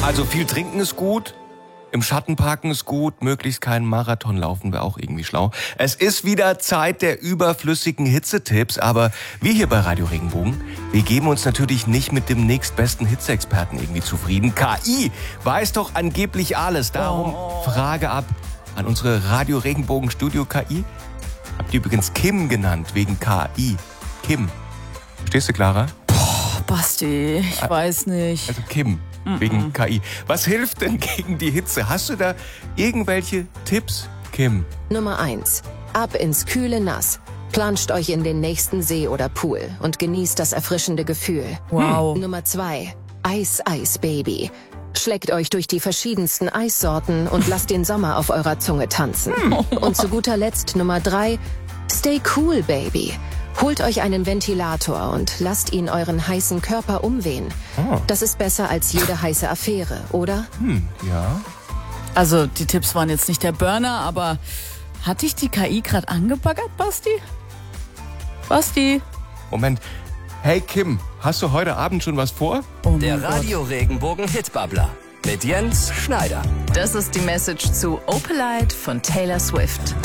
Also viel trinken ist gut, im Schatten parken ist gut, möglichst keinen Marathon laufen wäre auch irgendwie schlau. Es ist wieder Zeit der überflüssigen Hitzetipps, aber wir hier bei Radio Regenbogen, wir geben uns natürlich nicht mit dem nächstbesten Hitzeexperten irgendwie zufrieden. KI weiß doch angeblich alles, darum Frage ab an unsere Radio Regenbogen Studio KI. Habt ihr übrigens Kim genannt, wegen KI. Kim. Verstehst du, Clara? Basti, ich weiß nicht. Also Kim, wegen KI. Was hilft denn gegen die Hitze? Hast du da irgendwelche Tipps, Kim? Nummer 1. Ab ins kühle Nass. Planscht euch in den nächsten See oder Pool und genießt das erfrischende Gefühl. Wow. Nummer 2. Eis, Eis, Baby. Schleckt euch durch die verschiedensten Eissorten und lasst den Sommer auf eurer Zunge tanzen. Und zu guter Letzt Nummer 3. Stay cool, Baby. Holt euch einen Ventilator und lasst ihn euren heißen Körper umwehen. Das ist besser als jede heiße Affäre, oder? Ja. Also die Tipps waren jetzt nicht der Burner, aber hat dich die KI gerade angebaggert, Basti? Basti? Moment. Hey Kim, hast du heute Abend schon was vor? Oh Der mein Gott. Radio Regenbogen Hitbabbler mit Jens Schneider. Das ist die Message zu Opalite von Taylor Swift.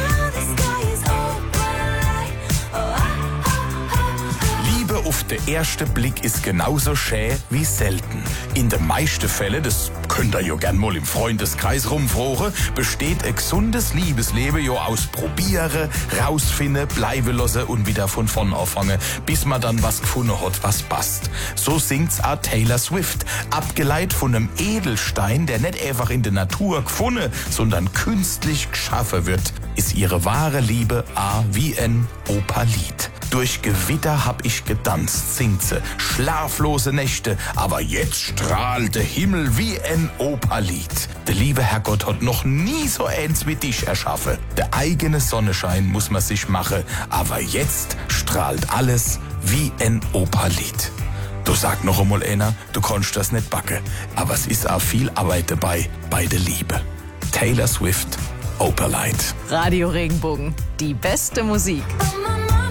Liebe auf den ersten Blick ist genauso schön wie selten. In den meisten Fällen, das könnt ihr ja gern mal im Freundeskreis rumfragen, besteht ein gesundes Liebesleben ja aus Probieren, rausfinden, bleiben lassen und wieder von vorn anfangen, bis man dann was gefunden hat, was passt. So singt's auch Taylor Swift, abgeleitet von einem Edelstein, der nicht einfach in der Natur gefunden, sondern künstlich geschaffen wird, ist ihre wahre Liebe wie ein Opalit. Durch Gewitter hab ich getanzt, singt sie. Schlaflose Nächte, aber jetzt strahlt der Himmel wie ein Opalit. Der liebe Herrgott hat noch nie so eins wie dich erschaffen. Der eigene Sonnenschein muss man sich machen, aber jetzt strahlt alles wie ein Opalit. Du sag noch einmal einer, du kannst das nicht backen, aber es ist auch viel Arbeit dabei bei der Liebe. Taylor Swift, Opalite. Radio Regenbogen, die beste Musik. Oh, Mama.